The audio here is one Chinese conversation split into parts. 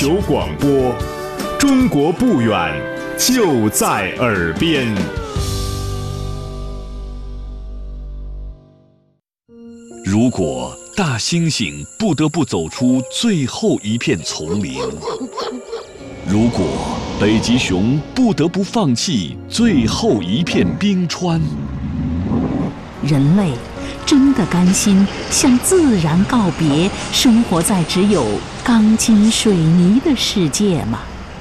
球广播，中国不远，就在耳边。 如果大猩猩不得不走出最后一片丛林，如果北极熊不得不放弃最后一片冰川， 人类真的甘心向自然告别，生活在只有钢筋水泥的世界吗？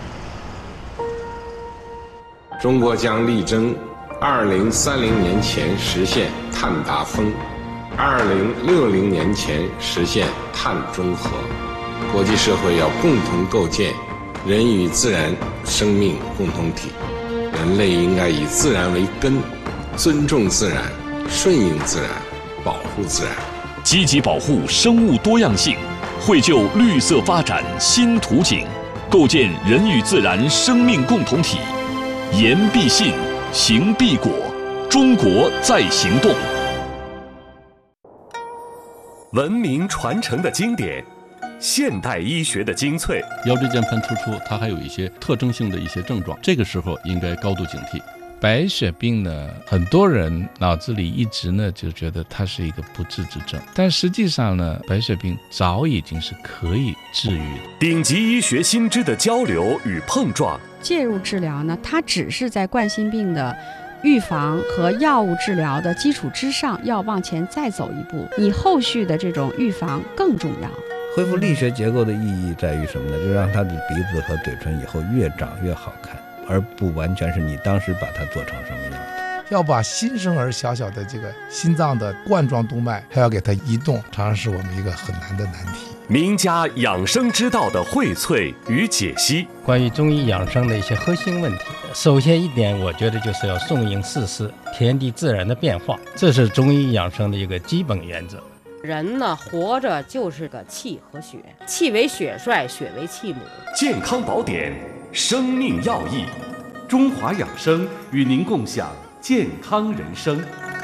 中国将力争2030年前实现碳达峰，2060年前实现碳中和。国际社会要共同构建人与自然生命共同体，人类应该以自然为根，尊重自然，顺应自然，保护自然， 积极保护生物多样性，绘就绿色发展新图景，构建人与自然生命共同体。言必信，行必果，中国在行动。 文明传承的经典，现代医学的精粹。 腰椎间盘突出，它还有一些特征性的一些症状，这个时候应该高度警惕。白血病呢，很多人脑子里一直呢就觉得它是一个不治之症，但实际上呢，白血病早已经是可以治愈的。 顶级医学新知的交流与碰撞， 介入治疗呢，它只是在冠心病的预防和药物治疗的基础之上，要往前再走一步，你后续的这种预防更重要。 恢复力学结构的意义在于什么呢？就让他的鼻子和嘴唇以后越长越好看，而不完全是你当时把它做成什么样子。 要把新生儿小小的这个心脏的冠状动脉还要给它移动，常常是我们一个很难的难题。 名家养生之道的荟萃与解析， 关于中医养生的一些核心问题，首先一点，我觉得就是要顺应四时，天地自然的变化，这是中医养生的一个基本原则。 人呢，活着就是个气和血，气为血帅，血为气母。 健康宝典，生命要义，中华养生与您共享健康人生。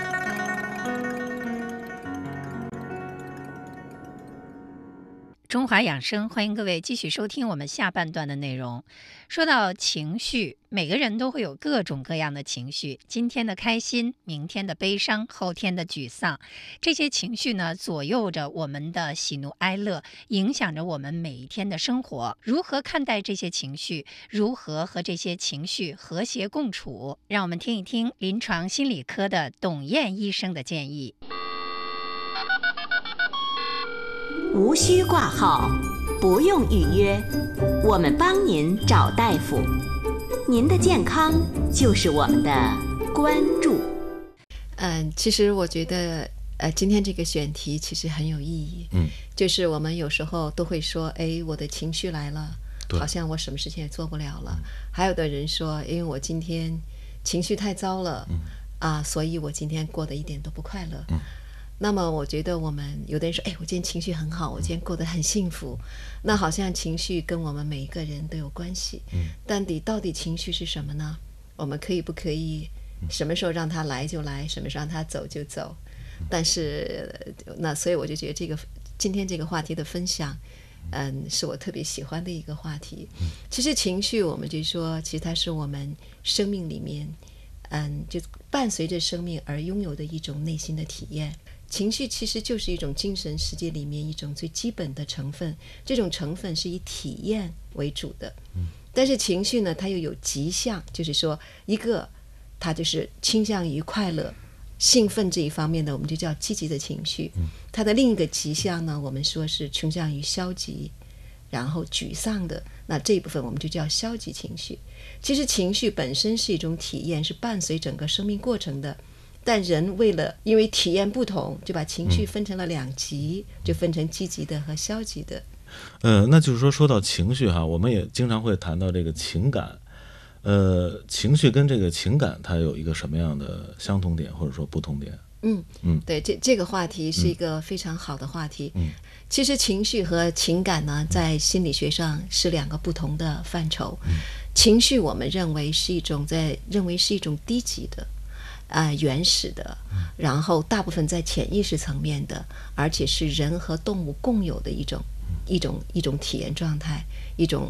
中华养生，欢迎各位继续收听我们下半段的内容。说到情绪，每个人都会有各种各样的情绪，今天的开心，明天的悲伤，后天的沮丧，这些情绪呢，左右着我们的喜怒哀乐，影响着我们每一天的生活。如何看待这些情绪？如何和这些情绪和谐共处？让我们听一听临床心理科的董燕医生的建议。 无需挂号，不用预约，我们帮您找大夫。您的健康就是我们的关注。 其实我觉得今天这个选题其实很有意义。就是我们有时候都会说，我的情绪来了，好像我什么事情也做不了了。还有的人说，因为我今天情绪太糟了，所以我今天过得一点都不快乐。那么我觉得我们有的人说，我今天情绪很好，我今天过得很幸福，那好像情绪跟我们每一个人都有关系。但到底情绪是什么呢？我们可不可以什么时候让它来就来，什么时候让它走就走？但是所以我就觉得今天这个话题的分享是我特别喜欢的一个话题。其实情绪我们就说，其实它是我们生命里面就伴随着生命而拥有的一种内心的体验。情绪其实就是一种精神世界里面一种最基本的成分，这种成分是以体验为主的。但是情绪呢，它又有极向，就是说一个它就是倾向于快乐兴奋这一方面的，我们就叫积极的情绪。它的另一个极向呢，我们说是倾向于消极然后沮丧的，那这一部分我们就叫消极情绪。其实情绪本身是一种体验，是伴随整个生命过程的，但人因为体验不同，就把情绪分成了两极，就分成积极的和消极的。 那就是说到情绪哈，我们也经常会谈到这个情感。情绪跟这个情感它有一个什么样的相同点或者说不同点？ 对，这个话题是一个非常好的话题。其实情绪和情感呢，在心理学上是两个不同的范畴。情绪我们认为是一种低级的原始的，然后大部分在潜意识层面的，而且是人和动物共有的一种体验状态，一种